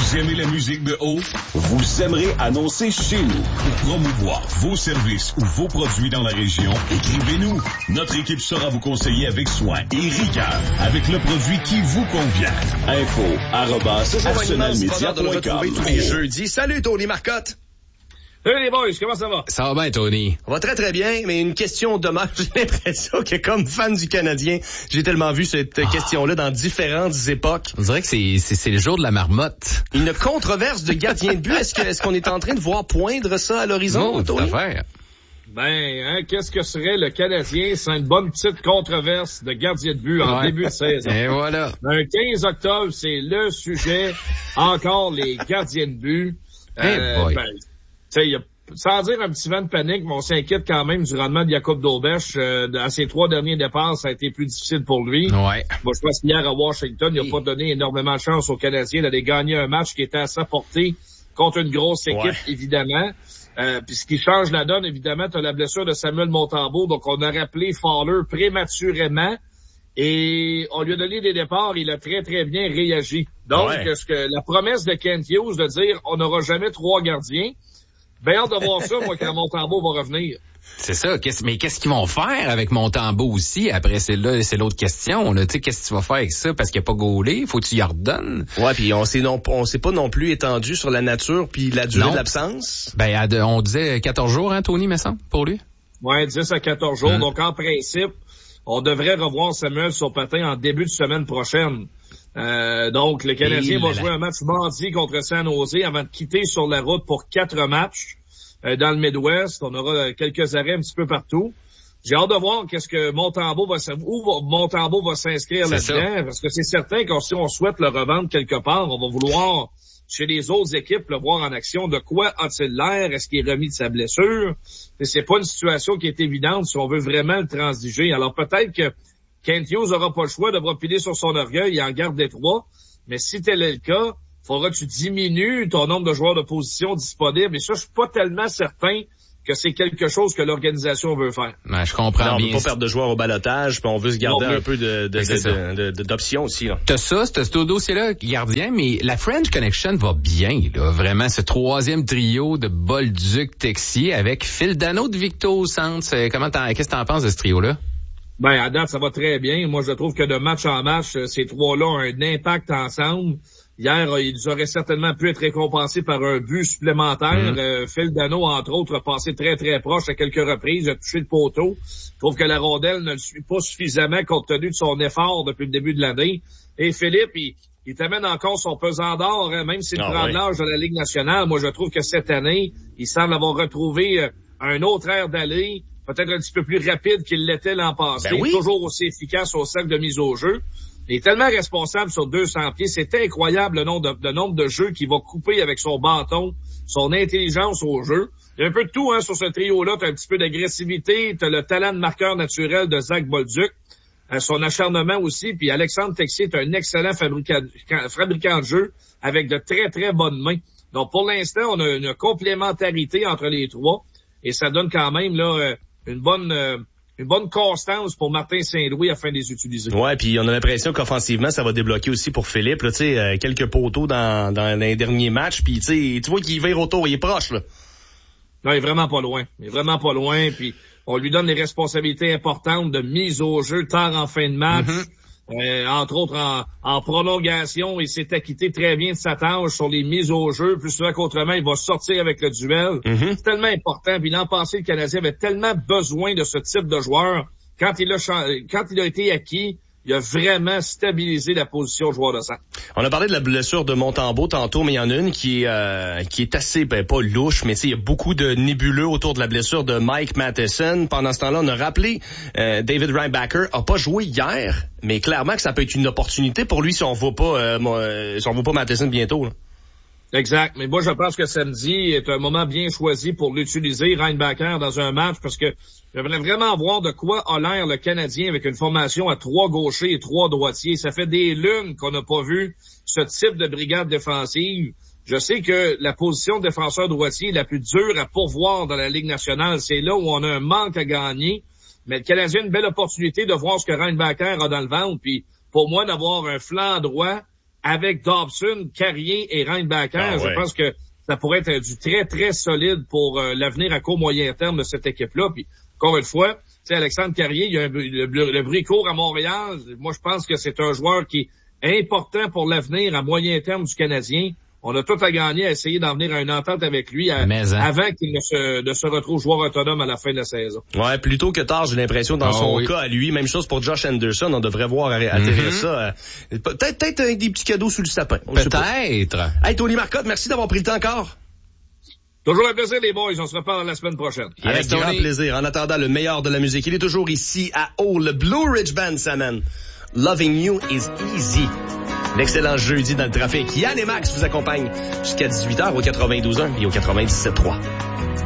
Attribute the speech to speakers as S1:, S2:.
S1: Vous aimez la musique de haut? Vous aimerez annoncer chez nous. Pour promouvoir vos services ou vos produits dans la région, écrivez-nous. Notre équipe saura vous conseiller avec soin et rigueur, avec le produit qui vous convient. info@arsenalmedia.com.
S2: Tous les jeudis. Salut Tony Marcotte.
S3: Salut les boys, comment ça va?
S4: Ça va bien, Tony.
S2: On va très très bien, mais une question dommage. J'ai l'impression que comme fan du Canadien, j'ai tellement vu cette question-là dans différentes époques.
S4: On dirait que c'est le jour de la marmotte.
S2: Une controverse de gardien de but. Est-ce qu'on est en train de voir poindre ça à l'horizon,
S4: Non,
S2: Tony?
S4: tout à fait.
S3: Qu'est-ce que serait le Canadien sans une bonne petite controverse de gardien de but en début de saison?
S4: Et voilà.
S3: Un 15 octobre, c'est le sujet. Encore les gardiens de but. Sans dire un petit vent de panique, mais on s'inquiète quand même du rendement de Jakub Dobeš. À ses 3 derniers départs, ça a été plus difficile pour lui.
S4: Ouais.
S3: Moi, je pense qu'hier à Washington, il n'a pas donné énormément de chance aux Canadiens d'aller gagner un match qui était à sa portée contre une grosse équipe, évidemment. Puis ce qui change la donne, évidemment, tu as la blessure de Samuel Montembeault. Donc, on a rappelé Fowler prématurément. Et on lui a donné des départs, il a très, très bien réagi. Donc, la promesse de Kent Hughes de dire on n'aura jamais 3 gardiens, ben hâte de voir ça, moi, quand Montembeault va revenir.
S4: C'est ça. Mais qu'est-ce qu'ils vont faire avec Montembeault aussi? Après, c'est l'autre question. Tu sais, qu'est-ce que tu vas faire avec ça? Parce qu'il n'a pas gaulé. Faut que tu y redonnes.
S2: Ouais, puis on s'est pas non plus étendu sur la nature puis la durée de l'absence.
S4: Ben, on disait 14 jours, hein, Tony, me semble, pour lui?
S3: Ouais, 10 à 14 jours. Donc, en principe, on devrait revoir Samuel sur patin en début de semaine prochaine. Donc, le Canadien va jouer un match mardi contre San Jose avant de quitter sur la route pour 4 matchs dans le Midwest. On aura quelques arrêts un petit peu partout. J'ai hâte de voir qu'est-ce que Montembeault va s'inscrire là-dedans, parce que c'est certain que si on souhaite le revendre quelque part, on va vouloir chez les autres équipes le voir en action. De quoi a-t-il l'air? Est-ce qu'il est remis de sa blessure? Et c'est pas une situation qui est évidente si on veut vraiment le transiger. Alors peut-être que Kent Hughes n'aura pas le choix, devra piler sur son orgueil et en garder 3. Mais si tel est le cas, faudra que tu diminues ton nombre de joueurs de position disponibles. Et ça, je suis pas tellement certain que c'est quelque chose que l'organisation veut faire.
S4: Ben, je comprends bien.
S2: On veut pas perdre de joueurs au balotage, puis on veut se garder un peu d'options aussi, là.
S4: T'as ce dossier-là, gardien, mais la French Connection va bien, là. Vraiment, ce 3e trio de Bolduc Texier avec Phil Danault de Victo au centre. Qu'est-ce que t'en penses de ce trio-là?
S3: Ben, à date, ça va très bien. Moi, je trouve que de match en match, ces 3-là ont un impact ensemble. Hier, ils auraient certainement pu être récompensés par un but supplémentaire. Phil Danault, entre autres, a passé très, très proche à quelques reprises, a touché le poteau. Je trouve que la rondelle ne le suit pas suffisamment compte tenu de son effort depuis le début de l'année. Et Philippe, il t'amène encore son pesant d'or, hein, même s'il prend de l'âge de la Ligue nationale. Moi, je trouve que cette année, il semble avoir retrouvé un autre air d'aller, peut-être un petit peu plus rapide qu'il l'était l'an passé. Toujours aussi efficace au cercle de mise au jeu. Il est tellement responsable sur 200 pieds. C'est incroyable le nombre de jeux qu'il va couper avec son bâton, son intelligence au jeu. Il y a un peu de tout, hein, sur ce trio-là. T'as un petit peu d'agressivité, t'as le talent de marqueur naturel de Zach Bolduc, son acharnement aussi. Puis Alexandre Texier est un excellent fabricant de jeu avec de très, très bonnes mains. Donc, pour l'instant, on a une complémentarité entre les trois. Et ça donne quand même, là, une bonne constance pour Martin Saint-Louis afin de les utiliser.
S2: Ouais, puis on a l'impression qu'offensivement, ça va débloquer aussi pour Philippe. Là, tu sais, quelques poteaux dans les derniers matchs, puis tu vois qu'il vire autour, il est proche, là.
S3: Non, il est vraiment pas loin. Puis on lui donne des responsabilités importantes de mise au jeu tard en fin de match. Entre autres en prolongation, il s'est acquitté très bien de sa tâche sur les mises au jeu. Plus souvent qu'autrement, il va sortir avec le duel. C'est tellement important. Puis l'an passé, le Canadien avait tellement besoin de ce type de joueur. Quand il a été acquis, il a vraiment stabilisé la position au joueur de centre.
S2: On a parlé de la blessure de Montembeault tantôt, mais il y en a une qui est assez, pas louche, mais il y a beaucoup de nébuleux autour de la blessure de Mike Matheson. Pendant ce temps-là, on a rappelé David Reinbacher a pas joué hier, mais clairement que ça peut être une opportunité pour lui si on voit pas Matheson bientôt, là.
S3: Exact. Mais moi, je pense que samedi est un moment bien choisi pour l'utiliser, Reinbacher, dans un match, parce que j'aimerais vraiment voir de quoi a l'air le Canadien avec une formation à 3 gauchers et 3 droitiers. Ça fait des lunes qu'on n'a pas vu ce type de brigade défensive. Je sais que la position de défenseur droitier est la plus dure à pourvoir dans la Ligue nationale. C'est là où on a un manque à gagner. Mais le Canadien a une belle opportunité de voir ce que Reinbacher a dans le ventre. Puis, pour moi, d'avoir un flanc droit avec Dobson, Carrier et Reinbacher. Je pense que ça pourrait être du très, très solide pour l'avenir à court moyen terme de cette équipe-là. Puis, encore une fois, tu sais, Alexandre Carrier, il y a le bruit court à Montréal. Moi, je pense que c'est un joueur qui est important pour l'avenir à moyen terme du Canadien. On a tout à gagner à essayer d'en venir à une entente avec lui avant qu'il ne se retrouve joueur autonome à la fin de la saison.
S2: Ouais, plutôt que tard, j'ai l'impression, dans son cas à lui. Même chose pour Josh Anderson. On devrait voir atterrir ça. Peut-être avec des petits cadeaux sous le sapin.
S4: Peut-être.
S2: Hey, Tony Marcotte, merci d'avoir pris le temps encore.
S3: Toujours un plaisir, les boys. On se reparle la semaine prochaine.
S2: Avec grand plaisir. En attendant le meilleur de la musique, il est toujours ici à le Blue Ridge Band, Saman. Loving You is Easy. L'excellent jeudi dans le trafic. Yann et Max vous accompagnent jusqu'à 18h au 92.1 et au 97.3.